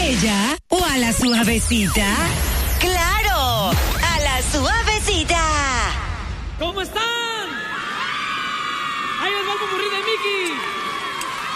bella o a la suavecita? ¡Claro! ¡A la suavecita! ¿Cómo están? Ahí les va el popurrí de Mickey.